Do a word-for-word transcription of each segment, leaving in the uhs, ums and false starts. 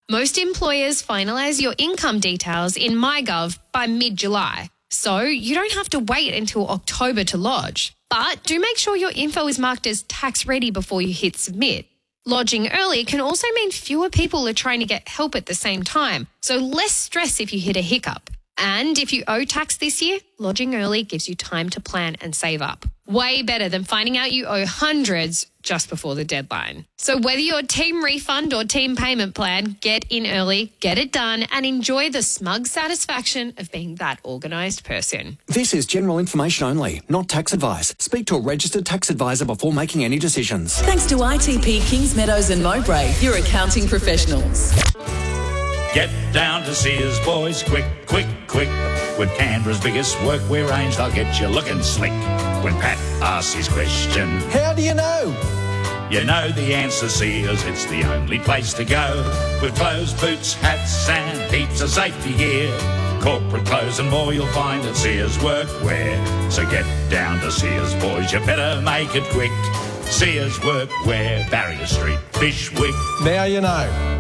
Most employers finalise your income details in MyGov by mid-July, so you don't have to wait until October to lodge. But do make sure your info is marked as tax-ready before you hit submit. Lodging early can also mean fewer people are trying to get help at the same time, so less stress if you hit a hiccup. And if you owe tax this year, lodging early gives you time to plan and save up. Way better than finding out you owe hundreds just before the deadline. So whether you're team refund or team payment plan, get in early, get it done, and enjoy the smug satisfaction of being that organised person. This is general information only, not tax advice. Speak to a registered tax advisor before making any decisions. Thanks to I T P Kings Meadows and Mowbray, your accounting professionals. Get down to Sears, boys, quick, quick, quick. With Canberra's biggest workwear range, they'll get you looking slick. When Pat asks his question, how do you know? You know the answer, Sears, it's the only place to go. With clothes, boots, hats and heaps of safety gear. Corporate clothes and more you'll find at Sears Workwear. So get down to Sears, boys, you better make it quick. Sears Workwear, Barrier Street, Bishwick. Now you know.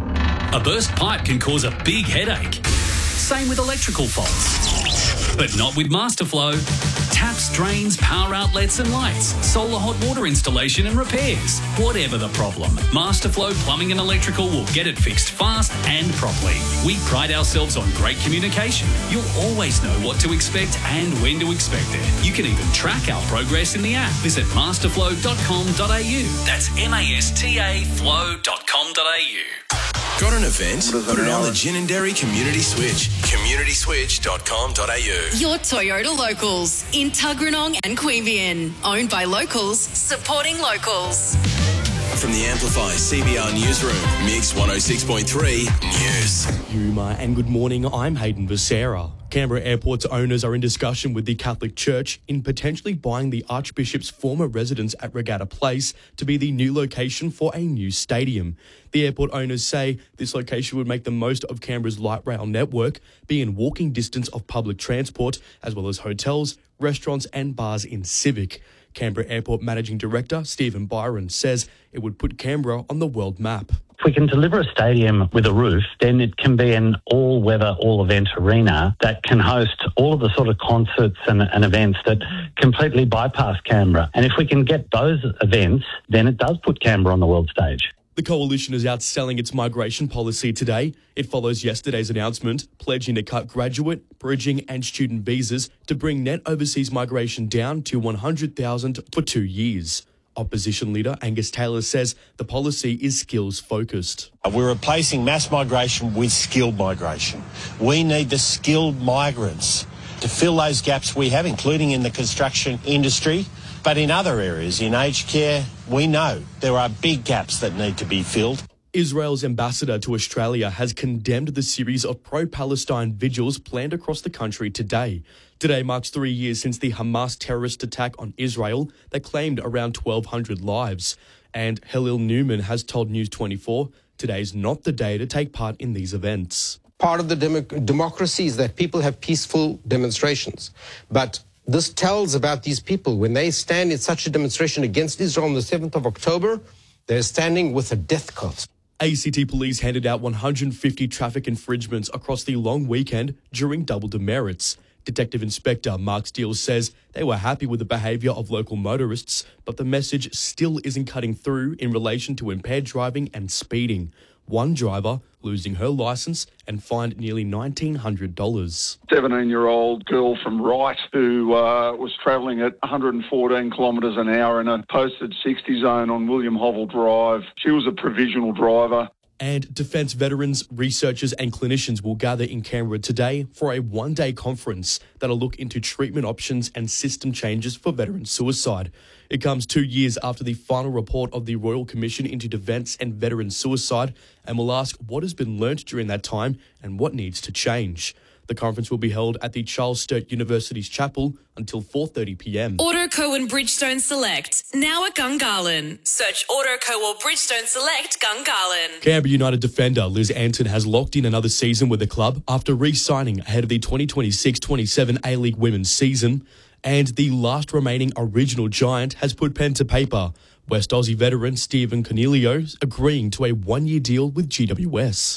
A burst pipe can cause a big headache. Same with electrical faults. But not with Masterflow. Taps, drains, power outlets and lights, solar hot water installation and repairs. Whatever the problem, Masterflow Plumbing and Electrical will get it fixed fast and properly. We pride ourselves on great communication. You'll always know what to expect and when to expect it. You can even track our progress in the app. Visit masterflow dot com dot a u. That's M A S T A flow dot com dot a u. Got an event? Put it on the Ginninderry Community Switch. community switch dot com dot a u. Your Toyota Locals in Tuggeranong and Queanbeyan. Owned by locals, supporting locals. From the Amplify C B R Newsroom, Mix one oh six point three News. Yuma, and good morning, I'm Hayden Becerra. Canberra Airport's owners are in discussion with the Catholic Church in potentially buying the Archbishop's former residence at Regatta Place to be the new location for a new stadium. The airport owners say this location would make the most of Canberra's light rail network, be in walking distance of public transport, as well as hotels, restaurants and bars in Civic. Canberra Airport Managing Director Stephen Byron says it would put Canberra on the world map. If we can deliver a stadium with a roof, then it can be an all-weather, all-event arena that can host all of the sort of concerts and, and events that completely bypass Canberra. And if we can get those events, then it does put Canberra on the world stage. The coalition is out selling its migration policy today. It follows yesterday's announcement pledging to cut graduate, bridging and student visas to bring net overseas migration down to one hundred thousand for two years. Opposition leader Angus Taylor says the policy is skills-focused. We're replacing mass migration with skilled migration. We need the skilled migrants to fill those gaps we have, including in the construction industry. But in other areas, in aged care, we know there are big gaps that need to be filled. Israel's ambassador to Australia has condemned the series of pro-Palestine vigils planned across the country today. Today marks three years since the Hamas terrorist attack on Israel that claimed around twelve hundred lives. And Halil Newman has told News twenty-four today's not the day to take part in these events. Part of the dem- democracy is that people have peaceful demonstrations. But this tells about these people. When they stand in such a demonstration against Israel on the seventh of October, they're standing with a death cult. A C T police handed out one hundred fifty traffic infringements across the long weekend during double demerits. Detective Inspector Mark Steele says they were happy with the behaviour of local motorists, but the message still isn't cutting through in relation to impaired driving and speeding. One driver losing her licence and fined nearly nineteen hundred dollars. seventeen-year-old girl from Wright who uh, was travelling at one hundred fourteen kilometres an hour in a posted sixty zone on William Hovell Drive. She was a provisional driver. And Defence veterans, researchers and clinicians will gather in Canberra today for a one-day conference that'll look into treatment options and system changes for veteran suicide. It comes two years after the final report of the Royal Commission into Defence and Veteran Suicide, and we'll ask what has been learnt during that time and what needs to change. The conference will be held at the Charles Sturt University's chapel until four thirty p m. Autoco and Bridgestone Select, now at Gungahlin. Search Autoco or Bridgestone Select Gungahlin. Canberra United defender Liz Anton has locked in another season with the club after re-signing ahead of the twenty twenty-six twenty-seven A-League women's season. And the last remaining original Giant has put pen to paper. West Aussie veteran Stephen Cornelio agreeing to a one-year deal with G W S.